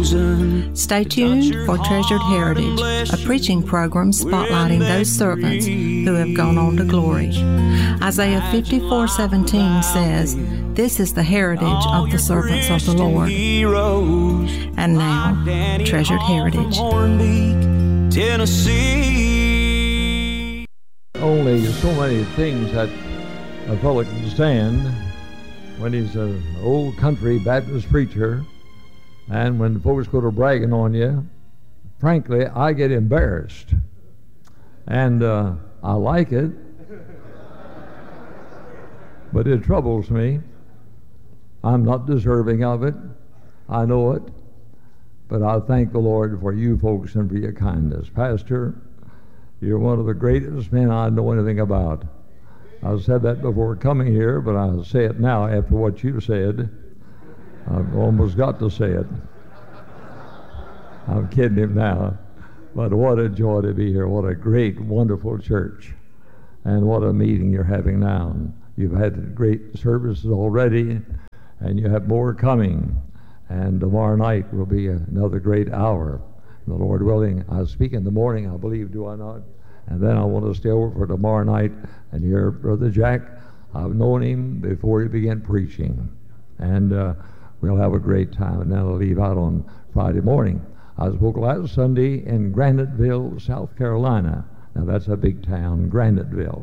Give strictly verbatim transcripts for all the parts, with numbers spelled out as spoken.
chosen. Stay tuned for Treasured Heritage, a preaching program spotlighting those servants who have gone on to glory. Isaiah fifty-four seventeen says, "This is the heritage of the servants of the Lord." And now, Treasured Heritage. Tennessee. Only so many things that a fellow can stand when he's an old country Baptist preacher, and when folks go to bragging on you, frankly, I get embarrassed. And uh, I like it, but it troubles me. I'm not deserving of it. I know it. But I thank the Lord for you folks and for your kindness. Pastor, you're one of the greatest men I know anything about. I've said that before coming here, but I'll say it now after what you said. I've almost got to say it. I'm kidding him now. But what a joy to be here. What a great, wonderful church. And what a meeting you're having now. You've had great services already, and you have more coming. And tomorrow night will be another great hour. The Lord willing, I'll speak in the morning, I believe, do I not? And then I want to stay over for tomorrow night and hear Brother Jack. I've known him before he began preaching. And uh, we'll have a great time. And then I'll leave out on Friday morning. I spoke last Sunday in Graniteville, South Carolina. Now that's a big town, Graniteville.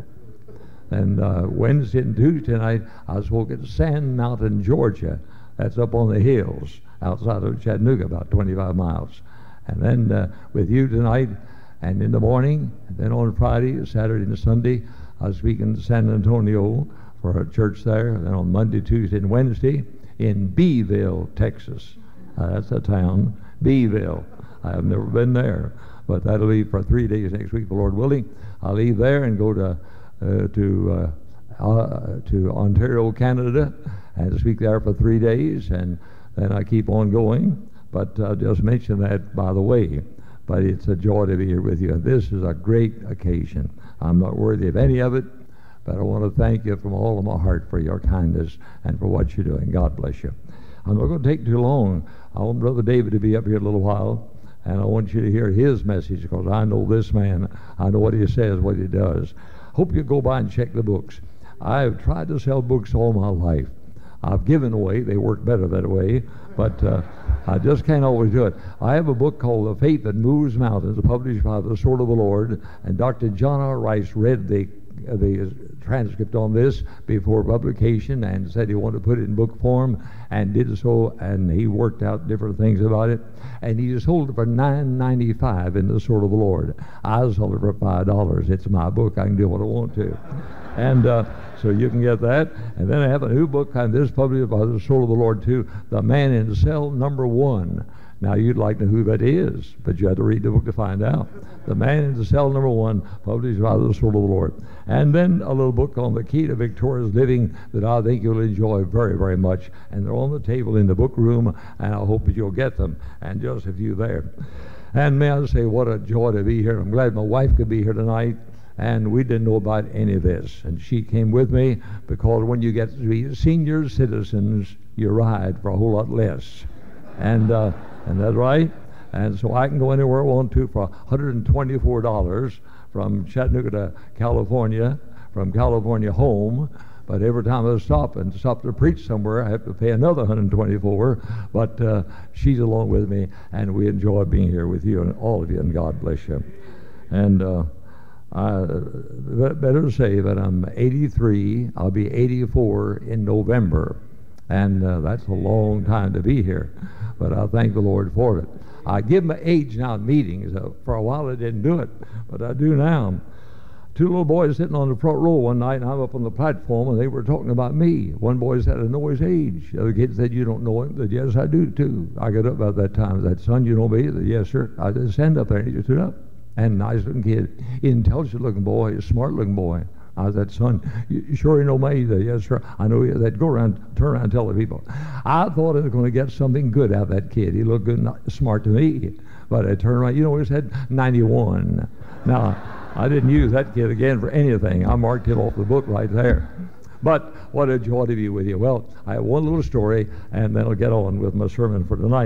And uh, Wednesday and Tuesday night, I spoke at Sand Mountain, Georgia. That's up on the hills outside of Chattanooga, about twenty-five miles. And then uh, with you tonight, and in the morning, and then on Friday, Saturday, and Sunday, I was speaking to San Antonio for a church there. And then on Monday, Tuesday, and Wednesday in Beeville, Texas. Uh, that's a town, Beeville. I have never been there, but that'll be for three days next week, the Lord willing. I'll leave there and go to uh, to uh, uh, to Ontario, Canada, and speak there for three days, and then I keep on going. But uh, just mention that by the way. But it's a joy to be here with you. This is a great occasion. I'm not worthy of any of it, but I want to thank you from all of my heart for your kindness and for what you're doing. God bless you. I'm not going to take too long. I want Brother David to be up here a little while, and I want you to hear his message, because I know this man. I know what he says, what he does. Hope you go by and check the books. I've tried to sell books all my life. I've given away. They work better that way, but uh, I just can't always do it. I have a book called The Faith That Moves Mountains, published by the Sword of the Lord, and Doctor John R. Rice read the uh, the transcript on this before publication and said he wanted to put it in book form, and did so, and he worked out different things about it, and he sold it for nine ninety-five in the Sword of the Lord. I sold it for five dollars. It's my book. I can do what I want to. And uh, so you can get that. And then I have a new book, and this published by the Sword of the Lord too, The Man in Cell Number One. Now you'd like to know who that is, but you have to read the book to find out. The Man in Cell Number One, published by the Sword of the Lord. And then a little book on the key to victorious living that I think you'll enjoy very, very much. And they're on the table in the book room, and I hope that you'll get them. And just a few there. And may I say, what a joy to be here. I'm glad my wife could be here tonight. And we didn't know about any of this. And she came with me, because when you get to be senior citizens, you ride for a whole lot less. And uh, and that's right. And so I can go anywhere I want to for one hundred twenty-four dollars from Chattanooga to California, from California home. But every time I stop and stop to preach somewhere, I have to pay another one hundred twenty-four. But uh, she's along with me, and we enjoy being here with you and all of you, and God bless you. And uh, I better say that I'm eighty-three. I'll be eighty-four in November, and uh, that's a long time to be here. But I thank the Lord for it. I give my age now in meetings. Uh, for a while I didn't do it, but I do now. Two little boys sitting on the front row one night, and I'm up on the platform, and they were talking about me. One boy said, "I know his age." The other kid said, "You don't know him." I said, "Yes, I do too." I got up about that time. I said, "Son, you know me?" I said, "Yes, sir." I said, "Stand up there." And he just stood up. And nice looking kid, intelligent looking boy, smart looking boy. I said, "Son, you sure you know me?" He said, "Yes, sir." I know you. They'd go around, turn around and tell the people. I thought I was going to get something good out of that kid. He looked good and smart to me. But I turned around, you know, he said ninety-one. Now, I didn't use that kid again for anything. I marked him off the book right there. But what a joy to be with you. Well, I have one little story, and then I'll get on with my sermon for tonight.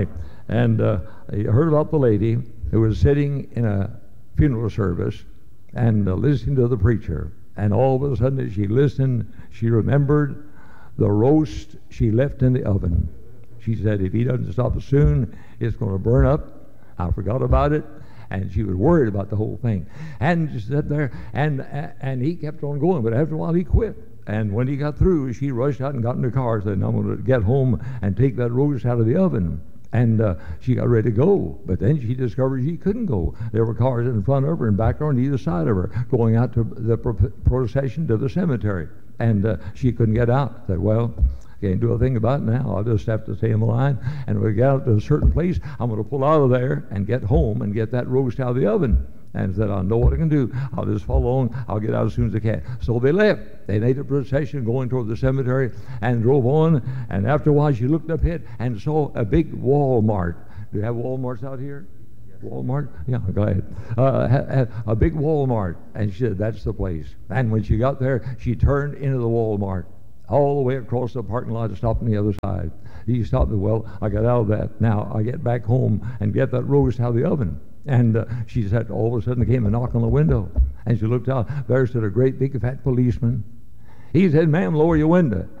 And uh, he heard about the lady who was sitting in a funeral service and uh, listening to the preacher. And all of a sudden, as she listened, she remembered the roast she left in the oven. She said, if he doesn't stop soon, it's going to burn up. I forgot about it. And she was worried about the whole thing. And she sat there, and and he kept on going. But after a while, he quit. And when he got through, she rushed out and got in the car and said, I'm going to get home and take that roast out of the oven. And uh, she got ready to go. But then she discovered she couldn't go. There were cars in front of her and back on either side of her going out to the pro- procession to the cemetery. And uh, she couldn't get out. Said, well, can't do a thing about it now. I'll just have to stay in the line. And when we get out to a certain place, I'm going to pull out of there and get home and get that roast out of the oven. And said, I know what I can do. I'll just follow along. I'll get out as soon as I can. So they left. They made a procession going toward the cemetery and drove on. And after a while, she looked up ahead and saw a big Walmart. Do you have Walmarts out here? Walmart? Yeah, go ahead. Uh, ha, ha, a big Walmart. And she said, that's the place. And when she got there, she turned into the Walmart all the way across the parking lot and stopped on the other side. He stopped me. Well, I got out of that. Now I get back home and get that roast out of the oven. And uh, she said, all of a sudden there came a knock on the window. And she looked out. There stood a great big fat policeman. He said, ma'am, lower your window.